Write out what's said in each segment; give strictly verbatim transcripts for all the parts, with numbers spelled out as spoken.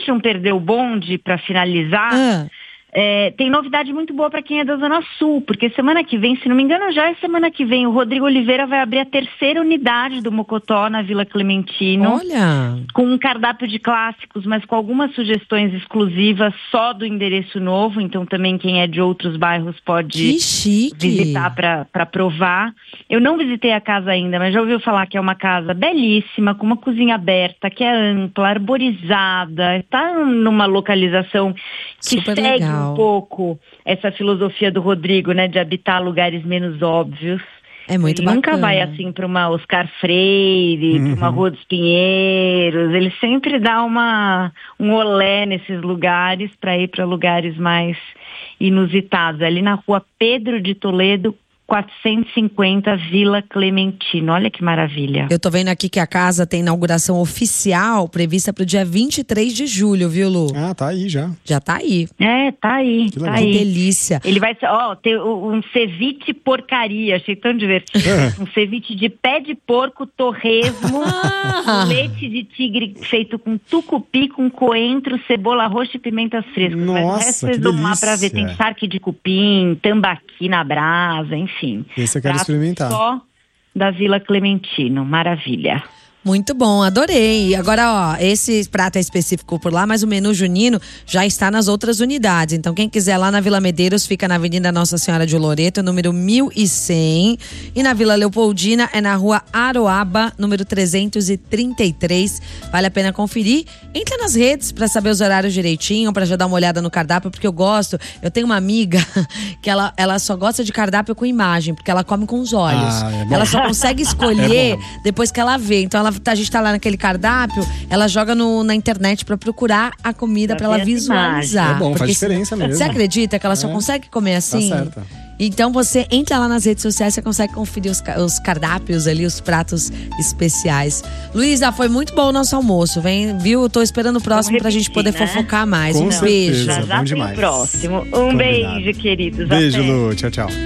gente não perder o bonde, para finalizar, Ah. é, tem novidade muito boa para quem é da Zona Sul, porque semana que vem, se não me engano, já é semana que vem, o Rodrigo Oliveira vai abrir a terceira unidade do Mocotó na Vila Clementino. Olha! Com um cardápio de clássicos, mas com algumas sugestões exclusivas só do endereço novo. Então também quem é de outros bairros pode Que chique! visitar para provar. Eu não visitei a casa ainda, mas já ouviu falar que é uma casa belíssima, com uma cozinha aberta, que é ampla, arborizada. Está numa localização que Super segue legal. um pouco essa filosofia do Rodrigo, né, de habitar lugares menos óbvios. É muito Ele bacana. nunca vai assim para uma Oscar Freire, Uhum. para uma Rua dos Pinheiros. Ele sempre dá uma, um olé nesses lugares para ir para lugares mais inusitados. Ali na Rua Pedro de Toledo, quatrocentos e cinquenta, Vila Clementino. Olha que maravilha. Eu tô vendo aqui que a casa tem inauguração oficial prevista pro dia vinte e três de julho, viu, Lu? Ah, tá aí já. Já tá aí. É, tá aí, Que tá legal. Que aí. delícia. Ele vai ser, ó, ter um ceviche porcaria, achei tão divertido. Um ceviche de pé de porco, torresmo, Ah. leite de tigre feito com tucupi, com coentro, cebola roxa e pimentas frescas. Mas o Nossa, resto vocês que vão lá pra ver, delícia. tem charque de cupim, tambaqui na brasa, enfim. Esse eu quero Prato experimentar. Só da Vila Clementino, maravilha. Muito bom, adorei. Agora, ó, esse prato é específico por lá, mas o menu junino já está nas outras unidades. Então, quem quiser lá na Vila Medeiros, fica na Avenida Nossa Senhora de Loreto, número mil e cem. E na Vila Leopoldina é na Rua Aroaba, número trezentos e trinta e três. Vale a pena conferir. Entra nas redes para saber os horários direitinho, para já dar uma olhada no cardápio, porque eu gosto. Eu tenho uma amiga que ela, ela só gosta de cardápio com imagem, porque ela come com os olhos. Ah, é bom. Ela só consegue escolher É bom. depois que ela vê. Então ela, a gente tá lá naquele cardápio, ela joga no, na internet pra procurar a comida, Pra pra ela ver as visualizar. imagens. É bom, faz Porque diferença se- mesmo. Você acredita que ela só É. consegue comer assim? Tá certa. Então você entra lá nas redes sociais, você consegue conferir os, ca- os cardápios ali, os pratos especiais. Luísa, foi muito bom o nosso almoço, vem, viu? Eu tô esperando o próximo Vamos pra gente poder repetir, né? fofocar mais. Com um certeza. beijo. Já já bom tem demais. o próximo. Um Combinado. beijo, queridos. Beijo, Até. Lu. Tchau, tchau.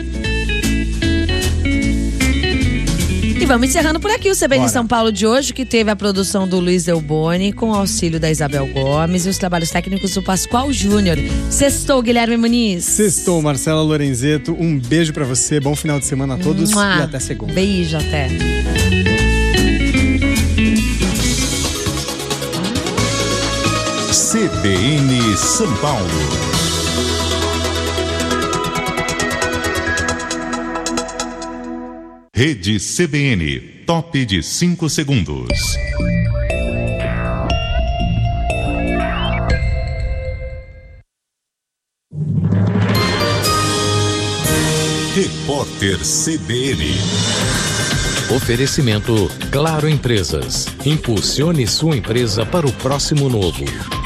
E vamos encerrando por aqui o C B N Bora. São Paulo de hoje, que teve a produção do Luiz Delboni, com o auxílio da Isabel Gomes e os trabalhos técnicos do Pascoal Júnior. Sextou, Guilherme Muniz. Sextou, Marcela Lorenzeto. Um beijo pra você. Bom final de semana a todos Mua. e até segunda. Beijo, até. C B N São Paulo. Rede C B N, top de cinco segundos. Repórter C B N. Oferecimento Claro Empresas. Impulsione sua empresa para o próximo novo.